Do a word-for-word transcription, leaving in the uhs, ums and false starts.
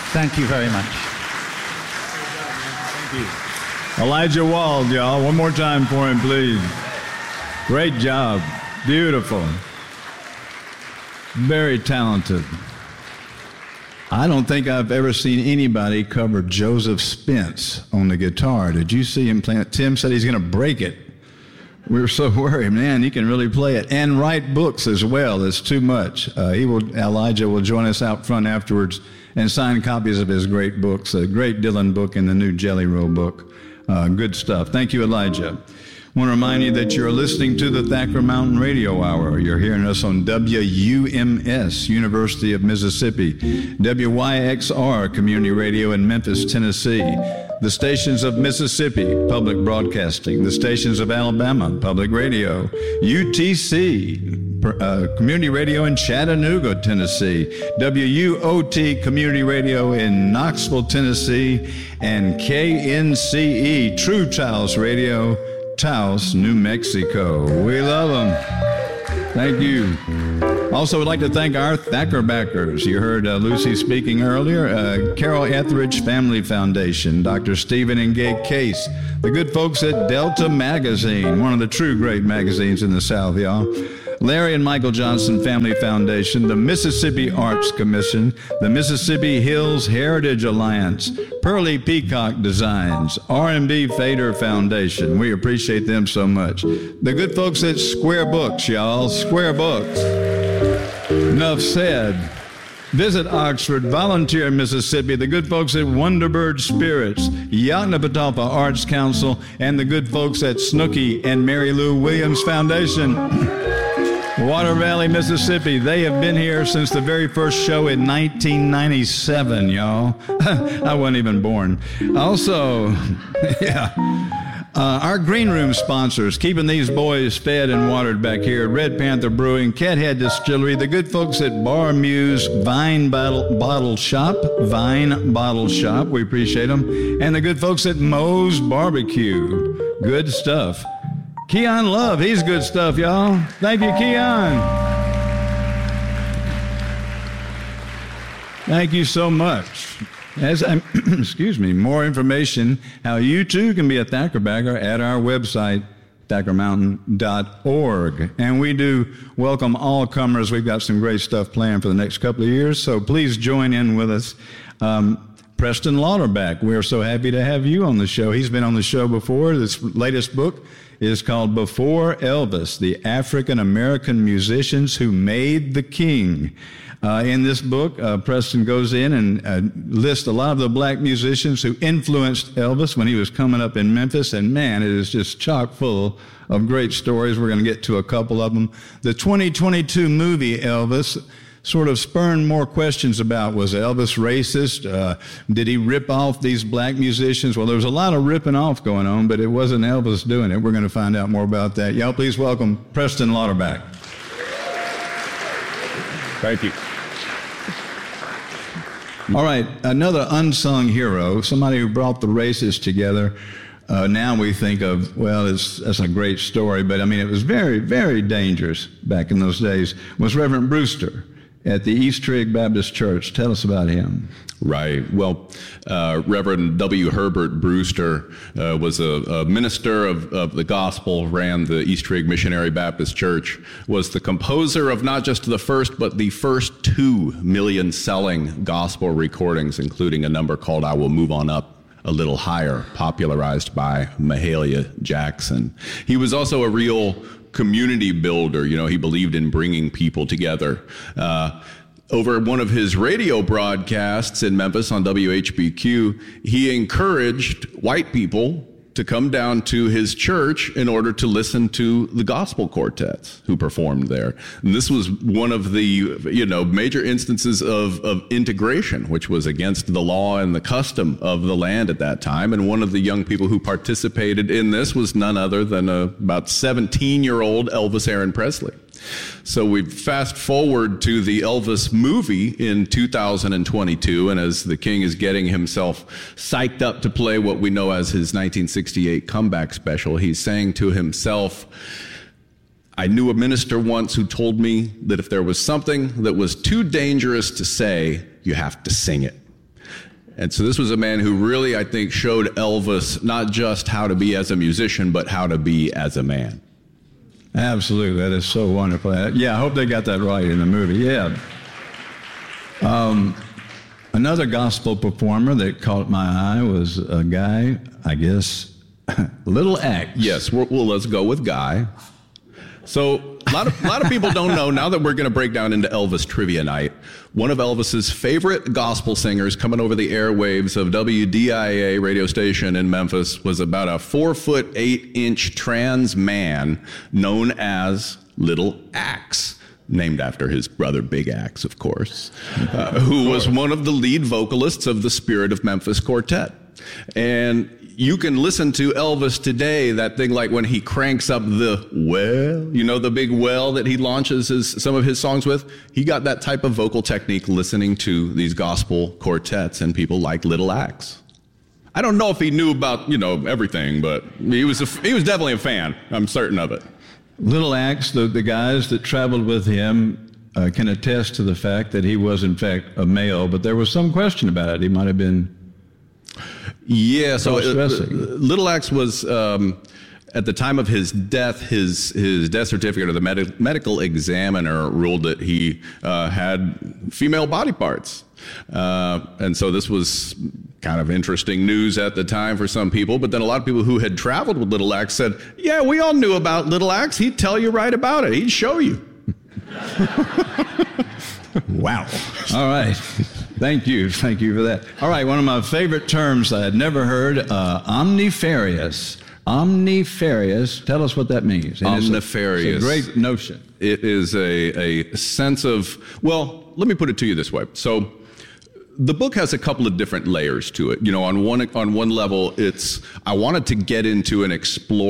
Thank you very much. Thank you. Elijah Wald, y'all. One more time for him, please. Great job. Beautiful. Very talented. I don't think I've ever seen anybody cover Joseph Spence on the guitar. Did you see him playing it? Tim said he's going to break it. We were so worried, man, he can really play it. And write books as well. It's too much. Uh, he will. Elijah will join us out front afterwards and sign copies of his great books, a great Dylan book and the new Jelly Roll book. Uh, good stuff. Thank you, Elijah. I want to remind you that you're listening to the Thacker Mountain Radio Hour. You're hearing us on W U M S, University of Mississippi, W Y X R Community Radio in Memphis, Tennessee, the stations of Mississippi, Public Broadcasting, the stations of Alabama, Public Radio, U T C, uh, Community Radio in Chattanooga, Tennessee, W U O T Community Radio in Knoxville, Tennessee, and K N C E, True Taos Radio, Taos, New Mexico. We love them. Thank you. Also, would like to thank our Thacker backers. You heard uh, Lucy speaking earlier. Uh, Carol Etheridge Family Foundation, Doctor Stephen and Gay Case, the good folks at Delta Magazine, one of the true great magazines in the South, y'all. Larry and Michael Johnson Family Foundation, the Mississippi Arts Commission, the Mississippi Hills Heritage Alliance, Pearly Peacock Designs, R and B Fader Foundation. We appreciate them so much. The good folks at Square Books, y'all. Square Books. Enough said. Visit Oxford, volunteer in Mississippi, the good folks at Wonderbird Spirits, Yoknapatawpha Arts Council, and the good folks at Snooky and Mary Lou Williams Foundation. Water Valley, Mississippi. They have been here since the very first show in nineteen ninety-seven, y'all. I wasn't even born. Also, yeah, uh, our green room sponsors, keeping these boys fed and watered back here, Red Panther Brewing, Cathead Distillery, the good folks at Bar Muse, Vine Bottle, Bottle Shop, Vine Bottle Shop, we appreciate them, and the good folks at Moe's Barbecue. Good stuff. Keon Love, he's good stuff, y'all. Thank you, Keon. Thank you so much. As I, excuse me, more information, how you too can be a Thacker backer at our website, thacker mountain dot org. And we do welcome all comers. We've got some great stuff planned for the next couple of years, so please join in with us. Um, Preston Lauterbach, we're so happy to have you on the show. He's been on the show before. This latest book is called Before Elvis, the African-American Musicians Who Made the King. Uh, in this book, uh, Preston goes in and uh, lists a lot of the black musicians who influenced Elvis when he was coming up in Memphis, and man, it is just chock full of great stories. We're going to get to a couple of them. The twenty twenty-two movie Elvis sort of spurned more questions about, was Elvis racist? Uh, did he rip off these black musicians? Well, there was a lot of ripping off going on, but it wasn't Elvis doing it. We're going to find out more about that. Y'all please welcome Preston Lauterbach. Thank you. All right, another unsung hero, somebody who brought the races together. Uh, now we think of, well, it's, that's a great story, but I mean, it was very, very dangerous back in those days, was Reverend Brewster at the East Trigg Baptist Church. Tell us about him. Right. Well, uh, Reverend W. Herbert Brewster uh, was a, a minister of, of the gospel, ran the East Trigg Missionary Baptist Church, was the composer of not just the first, but the first two million selling gospel recordings, including a number called I Will Move On Up a Little Higher, popularized by Mahalia Jackson. He was also a real community builder. You know, he believed in bringing people together. Uh, over one of his radio broadcasts in Memphis on W H B Q, he encouraged white people to come down to his church in order to listen to the gospel quartets who performed there. And this was one of the, you know, major instances of, of integration, which was against the law and the custom of the land at that time. And one of the young people who participated in this was none other than a about seventeen-year-old Elvis Aaron Presley. So we fast forward to the Elvis movie in two thousand twenty-two, and as the King is getting himself psyched up to play what we know as his nineteen sixty-eight comeback special, he's saying to himself, I knew a minister once who told me that if there was something that was too dangerous to say, you have to sing it. And so this was a man who really, I think, showed Elvis not just how to be as a musician, but how to be as a man. Absolutely. That is so wonderful. Yeah, I hope they got that right in the movie. Yeah. Um, another gospel performer that caught my eye was a guy, I guess, Little Axe. Yes, well, well let's go with Guy. So a lot of, a lot of people don't know, now that we're going to break down into Elvis Trivia Night, one of Elvis's favorite gospel singers coming over the airwaves of W D I A radio station in Memphis was about a four foot eight inch trans man known as Little Axe, named after his brother Big Axe, of course, uh, who was one of the lead vocalists of the Spirit of Memphis Quartet. And you can listen to Elvis today, that thing like when he cranks up the well, you know, the big well that he launches his, some of his songs with. He got that type of vocal technique listening to these gospel quartets and people like Little Axe. I don't know if he knew about, you know, everything, but he was a, he was definitely a fan. I'm certain of it. Little Axe, the, the guys that traveled with him uh, can attest to the fact that he was, in fact, a male, but there was some question about it. He might have been... Yeah, so uh, Little Axe was, um, at the time of his death, his his death certificate or the med- medical examiner ruled that he uh, had female body parts. Uh, and so this was kind of interesting news at the time for some people. But then a lot of people who had traveled with Little Axe said, yeah, we all knew about Little Axe. He'd tell you right about it. He'd show you. Wow. All right. Thank you. Thank you for that. All right. One of my favorite terms I had never heard, uh, omnifarious. Omnifarious. Tell us what that means. And Omnifarious. It's a, it's a great notion. It is a, a sense of, well, let me put it to you this way. So the book has a couple of different layers to it. You know, on one, on one level, it's, I wanted to get into and explore